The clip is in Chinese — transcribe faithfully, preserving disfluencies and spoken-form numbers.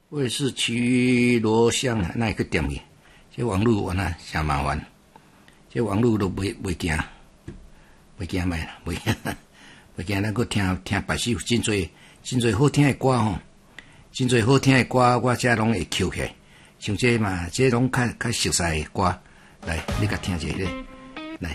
卫视区罗巷那去点去，这网络完啊，真麻烦。这网络都袂袂行，袂行歹啦，袂行，袂行。咱搁听听别首，真侪真侪好听的歌吼，真侪好听的歌，我遮拢会捡起来。像这嘛，这拢较较熟悉的歌，来，你甲听一下。